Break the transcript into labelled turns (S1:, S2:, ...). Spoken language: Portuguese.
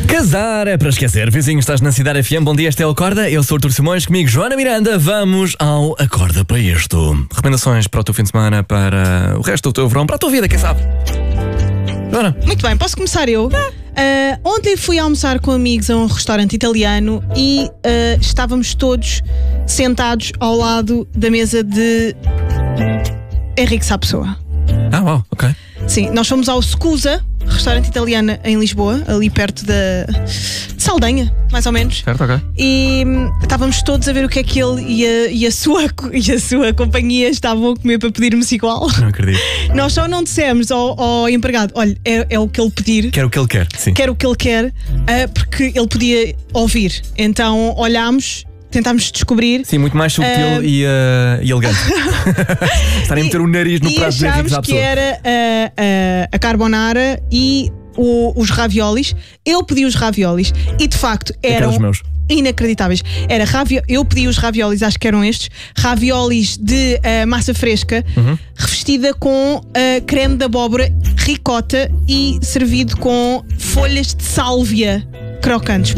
S1: Casar é para esquecer. Vizinho, estás na Cidade FM. Bom dia, este é o Acorda. Eu sou o Artur Simões, comigo Joana Miranda. Vamos ao Acorda para isto. Recomendações para o teu fim de semana, para o resto do teu verão, para a tua vida, quem sabe? Joana.
S2: Muito bem, posso começar eu? Ontem fui almoçar com amigos a um restaurante italiano e estávamos todos sentados ao lado da mesa de Henrique Sapessoa.
S1: Ah, uau, ok.
S2: Sim, nós fomos ao Scusa, restaurante italiano em Lisboa, ali perto de Saldanha, mais ou menos.
S1: Certo, ok.
S2: E estávamos todos a ver o que é que ele e a sua companhia estavam a comer para pedirmos igual.
S1: Não acredito.
S2: Nós só não dissemos ao empregado: olha, é o que ele pedir.
S1: Quero o que ele quer, sim.
S2: Quero o que ele quer, porque ele podia ouvir. Então olhámos, tentámos descobrir.
S1: Sim, muito mais subtil e elegante. Estarem a meter o nariz no prato de Henrique Sapessoa.
S2: Que era a carbonara e os raviolis. Eu pedi os raviolis e de facto eram inacreditáveis. Eu pedi os raviolis, acho que eram estes raviolis de massa fresca, revestida com creme de abóbora, ricota e servido com folhas de sálvia crocantes.